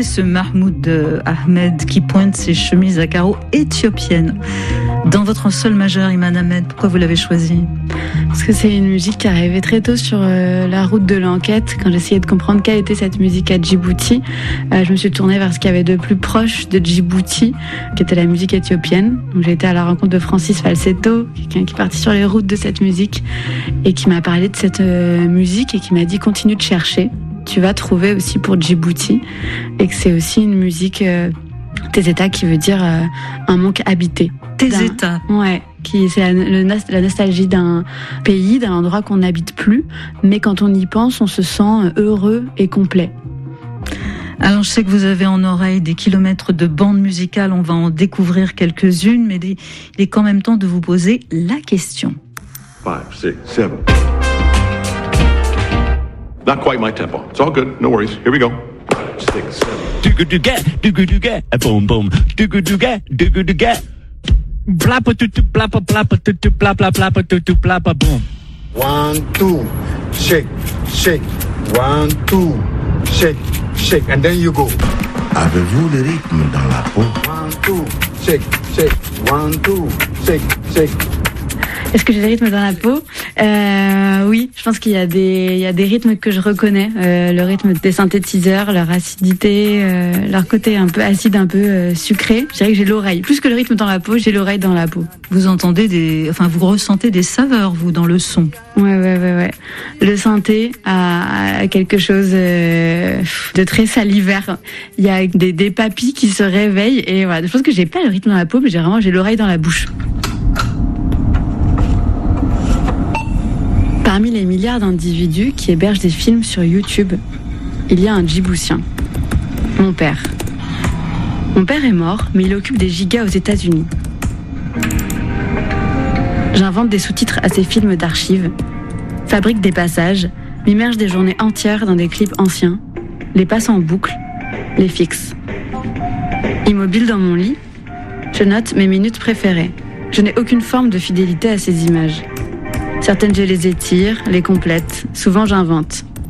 Ce Mahmoud Ahmed qui pointe ses chemises à carreaux éthiopiennes. Dans votre sol majeur, Iman Ahmed, pourquoi vous l'avez choisi ? Parce que c'est une musique qui arrivait très tôt sur la route de l'enquête. Quand j'essayais de comprendre quelle était cette musique à Djibouti, je me suis tournée vers ce qu'il y avait de plus proche de Djibouti, qui était la musique éthiopienne. Donc j'ai été à la rencontre de Francis Falsetto, quelqu'un qui est parti sur les routes de cette musique et qui m'a parlé de cette musique et qui m'a dit continue de chercher. Tu vas trouver aussi pour Djibouti, et que c'est aussi une musique tes états qui veut dire un manque habité. Tes états. Ouais, c'est la nostalgie d'un pays, d'un endroit qu'on n'habite plus, mais quand on y pense, on se sent heureux et complet. Alors je sais que vous avez en oreille des kilomètres de bandes musicales, on va en découvrir quelques-unes, mais il est quand même temps de vous poser la question. 5, 6, 7. Not quite my tempo. It's all good. No worries. Here we go. 5, 6, 7. Do-go-do-ga, boom boom. Do-go-do-ga, do-go-do-ga. Blapa-tu-tu-blapa-blapa-tu-tu-blapa-blapa-tu-tu-blapa, boom. 1, 2, shake, shake. 1, 2, shake, shake. And then you go. Avez-vous le rythme dans la peau? 1, 2, shake, shake. 1, 2, shake, shake. Est-ce que j'ai des rythmes dans la peau ? Oui, je pense qu'il y a des rythmes que je reconnais. Le rythme des synthétiseurs, leur acidité, leur côté un peu acide, un peu sucré. Je dirais que j'ai l'oreille. Plus que le rythme dans la peau, j'ai l'oreille dans la peau. Vous vous ressentez des saveurs, vous, dans le son. Ouais. Le synthé a quelque chose de très salivaire. Il y a des papilles qui se réveillent et voilà. Je pense que j'ai pas le rythme dans la peau, mais j'ai l'oreille dans la bouche. Parmi les milliards d'individus qui hébergent des films sur YouTube, il y a un Djiboutien. Mon père. Mon père est mort, mais il occupe des gigas aux États-Unis. J'invente des sous-titres à ces films d'archives, fabrique des passages, m'immerge des journées entières dans des clips anciens, les passe en boucle, les fixe. Immobile dans mon lit, je note mes minutes préférées. Je n'ai aucune forme de fidélité à ces images. Certaines, je les étire, les complète. Souvent, j'invente.